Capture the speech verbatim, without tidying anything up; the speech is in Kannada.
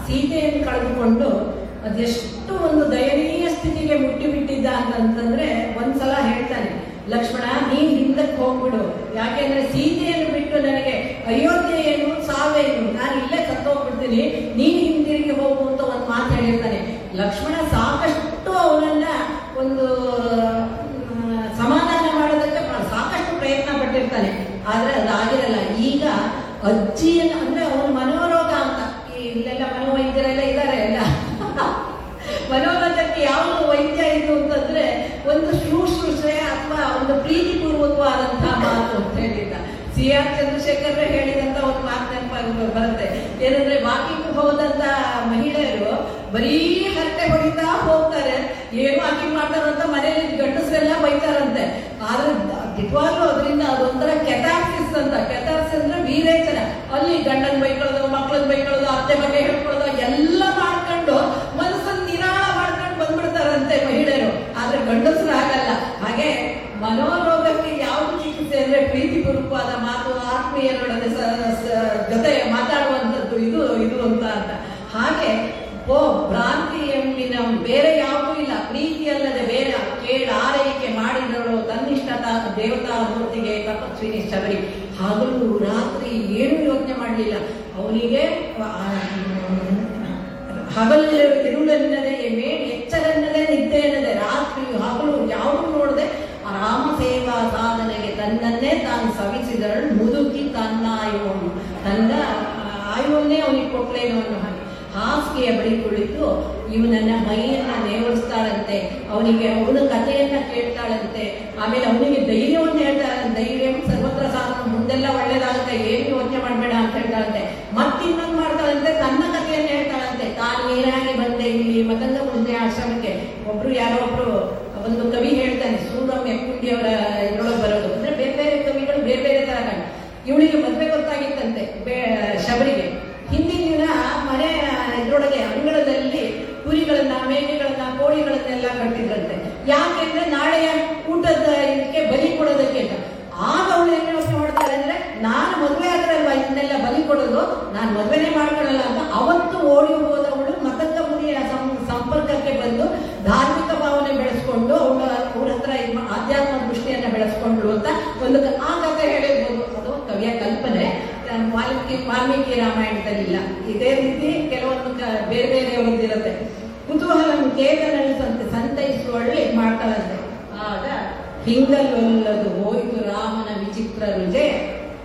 ಸೀತೆಯನ್ನು ಕಳೆದುಕೊಂಡು ಅದೆಷ್ಟು ಒಂದು ದಯನೀಯ ಸ್ಥಿತಿಗೆ ಮುಟ್ಟಿಬಿಟ್ಟಿದ್ದ ಅಂತಂತಂದ್ರೆ ಒಂದ್ಸಲ ಹೇಳ್ತಾನೆ, ಲಕ್ಷ್ಮಣ ನೀನ್ ಹಿಂದಕ್ಕೆ ಹೋಗ್ಬಿಡು, ಯಾಕೆಂದ್ರೆ ಸೀತೆಯನ್ನು ಬಿಟ್ಟು ನನಗೆ ಅಯೋಧ್ಯೆ ಏನು ಸಾವೇನು, ನಾನು ಇಲ್ಲೇ ಸತ್ತೋಗ್ಬಿಡ್ತೀನಿ, ನೀನ್ ಹಿಂದಿರುಗಿ ಹೋಗು ಅಂತ ಒಂದು ಮಾತು ಹೇಳಿರ್ತಾನೆ. ಲಕ್ಷ್ಮಣ ಸಾಕಷ್ಟು ಅವನನ್ನ ಒಂದು ಸಮಾಧಾನ ಮಾಡೋದಕ್ಕೆ ಸಾಕಷ್ಟು ಪ್ರಯತ್ನ ಪಟ್ಟಿರ್ತಾನೆ, ಆದ್ರೆ ಅದಾಗಿರಲ್ಲ. ಈಗ ಅಜ್ಜಿಯನ್ನ ಅಂದ್ರೆ ಅವನ ಮನೋರೋಗ ಅಂತ, ಇಲ್ಲೆಲ್ಲ ಮನೋವೈದ್ಯರೆಲ್ಲ ಇದ್ದಾರೆ ಎಲ್ಲ ಮನೋರೋಗಕ್ಕೆ ಯಾವ ವೈದ್ಯ ಇದು ಅಂತಂದ್ರೆ ಒಂದು ಶುಶ್ರೂಷೆ ಅಥವಾ ಒಂದು ಪ್ರೀತಿಪೂರ್ವಕವಾದಂತಹ ಮಾತು ಅಂತ ಹೇಳಿದ್ದ. ಸಿ ಆರ್ ಚಂದ್ರಶೇಖರ್ ಹೇಳಿದಂತ ಒಂದು ಮಾತು ನೆನಪಾಗಿ ಬರುತ್ತೆ. ಏನಂದ್ರೆ ವಾಕಿಂಗ್ ಹೋದಂತ ಮಹಿಳೆಯರು ಬರೀ ಹರಟೆ ಹೊಡಿತಾ ಹೋಗ್ತಾರೆ, ಏನು ವಾಕಿಂಗ್ ಮಾಡ್ತಾರಂತ ಮನೇಲಿ ಗಂಡಸರೆಲ್ಲ ಬೈತಾರಂತೆ. ಆದ್ರೆ ನಿಜವಾಗ್ಲೂ ಅದರಿಂದ ಅದೊಂಥರ ಕೆಟಾಕ್ಸಿಸ್ ಅಂತ. ಕೆಟಾಕ್ಸಿಸ್ ಅಂದ್ರೆ ವೀರೇಚನ. ಅಲ್ಲಿ ಗಂಡನ್ ಬೈಕೊಳ್ಳೋದು, ಮಕ್ಕಳನ್ನ ಬೈಕೊಳ್ಳೋದು, ಅತ್ತೆ ಬಗ್ಗೆ ಹೇಳ್ಕೊಳ್ಳೋದು ಎಲ್ಲ ಮಾಡ್ಕೊಂಡು ಮನಸ್ಸನ್ನು ನಿರಾಳ ಮಾಡ್ಕೊಂಡು ಬಂದ್ಬಿಡ್ತಾರಂತೆ ಮಹಿಳೆಯರು. ಆದ್ರೆ ಗಂಡಸರು ಆಗಲ್ಲ. ಹಾಗೆ ಮನೋರೋಗಕ್ಕೆ ಯಾವುದು ಚಿಕಿತ್ಸೆ ಅಂದ್ರೆ ಪ್ರೀತಿಪೂರ್ವಕವಾದ ಮಾತು, ಆತ್ಮೀಯರೊಡನೆ ಜೊತೆ ಮಾತಾಡುವಂಥದ್ದು ಇದು ಇದು ಅಂತ ಅಂತ. ಹಾಗೆ ಓ ಭ್ರಾಂತಿ ಎಂಬಿನ ಬೇರೆ ಯಾವುದೂ ಇಲ್ಲ, ಪ್ರೀತಿ ಅಲ್ಲದೆ ಬೇರೆ ಕೇಳ ಆರೈಕೆ ಮಾಡಿದಳು ತನ್ನಿಷ್ಠ ದೇವತಾ ಮೂರ್ತಿಗೆ ತಪಸ್ವಿನಿ ಶಬರಿ. ಹಗಲು ರಾತ್ರಿ ಏನು ಯೋಚನೆ ಮಾಡಲಿಲ್ಲ ಅವನಿಗೆ. ಹಗಲು ಇರುಳೆನ್ನದೆ ಮೇಡ್ ಎಚ್ಚರನ್ನದೆ ನಿದ್ದೆ ಎನ್ನದೆ ರಾತ್ರಿ ಹಗಲು ಯಾವುದು ನೋಡದೆ ರಾಮ ಸೇವಾ ಸಾಧನೆಗೆ ತನ್ನನ್ನೇ ತಾನು ಸವಿಸಿದಳು ಮುದುಕಿ ತನ್ನ ಆಯುವನ್ನು, ತನ್ನ ಆಯುವನ್ನೇ ಅವನಿಗೆ ಕೊಟ್ಲೇನೋ ಅನ್ನೋ ಹಾಗೆ ಹಾಸಿಗೆಯ ಬಳಿ ಕುಳಿತು ಇವನನ್ನ ಮೈಯನ್ನ ನೇವರಿಸ್ತಾಳಂತೆ, ಅವನಿಗೆ ಅವನ ಕಥೆಯನ್ನ ಕೇಳ್ತಾಳಂತೆ, ಆಮೇಲೆ ಅವನಿಗೆ ಧೈರ್ಯವನ್ನು ಹೇಳ್ತಾಳಂತೆ. ಧೈರ್ಯ ಸರ್ವತ್ರ ಸಾಧನ, ಮುಂದೆಲ್ಲ ಒಳ್ಳೇದಾಗುತ್ತೆ, ಏನು ಯೋಚನೆ ಮಾಡಬೇಡ ಅಂತ ಹೇಳ್ತಾಳಂತೆ. ಮತ್ತಿನ್ನೊಂದು ಮಾಡ್ತಾಳಂತೆ, ತನ್ನ ಕಥೆಯನ್ನ ಹೇಳ್ತಾಳಂತೆ. ತಾನು ಏನಾಗಿ ಬಂದೆ ಇಲ್ಲಿ ಮತಂಗ ಮುಂದೆ ಆಶ್ರಮಕ್ಕೆ. ಒಬ್ರು ಯಾರೋ ಒಬ್ರು ಒಂದು ಕವಿ ಹೇಳ್ತಾನೆ, ಸೂರಂ ಎಕ್ಕುಂಡಿ ಅವರ ಇದ್ರೊಳಗೆ ಬರೋದು ಅಂದ್ರೆ ಬೇರೆ ಬೇರೆ ಕವಿಗಳು ಬೇರೆ ಬೇರೆ ತರ ಕಂಡು. ಇವಳಿಗೆ ಮದ್ವೆ ಗೊತ್ತಾಗಿತ್ತಂತೆ ಶಬರಿಗೆ. ಹಿಂದಿನ ದಿನ ಮನೆ ಇದ್ರೊಳಗೆ ಅಂಗಳದಲ್ಲಿ ಕುರಿಗಳನ್ನ, ಮೇಕೆಗಳನ್ನ, ಕೋಳಿಗಳನ್ನೆಲ್ಲ ಕಟ್ಟಿದ್ರಂತೆ. ಯಾಕೆಂದ್ರೆ ನಾಳೆಯ ಊಟದ ಇದಕ್ಕೆ ಬಲಿ ಕೊಡೋದಕ್ಕೆ ಅಂತ. ಆಗ ಅವಳು ಏನ್ ಯೋಚನೆ ಮಾಡ್ತಾರೆ ಅಂದ್ರೆ, ನಾನು ಮದುವೆ ಆದ್ರಲ್ವಾ ಇದನ್ನೆಲ್ಲ ಬಲಿ ಕೊಡೋದು, ನಾನು ಮದುವೆನೇ ಮಾಡ್ಕೊಳ್ಳಲ್ಲ ಅಂತ ಅವತ್ತು ಓಡಿ ಹೋದವಳು ಮತಂಗ ಮುನಿಯ ಸಂಪರ್ಕಕ್ಕೆ ಬಂದು ಧಾರ್ಮಿಕ ಭಾವನೆ ಬೆಳೆಸ್ಕೊಂಡು ಅವಳ ಅವ್ರ ಹತ್ರ ಆಧ್ಯಾತ್ಮ ದೃಷ್ಟಿಯನ್ನ ಬೆಳೆಸ್ಕೊಂಡ್ರು ಅಂತ ಒಂದು ಆ ಕಥೆ ಹೇಳಿರ್ಬೋದು. ಅದು ಕವಿಯ ಕಲ್ಪನೆ, ವಾಲ್ಮೀಕಿ ವಾಲ್ಮೀಕಿ ರಾಮಾಯಣದಲ್ಲಿಲ್ಲ. ಇದೇ ರೀತಿ ಕೆಲವೊಂದು ಬೇರೆ ಬೇರೆ ಒಂದಿರುತ್ತೆ. ಕುತೂಹಲ ಕೇತನಳಿಸಂತೆ ಸಂತೈಸುವಳ್ಳಿ ಮಾಡ್ತಾರಂತೆ. ಆಗ ಹಿಂಗಲ್ಲೊಲ್ಲದು ಹೋಯಿತು ರಾಮನ ವಿಚಿತ್ರ ರುಜೆ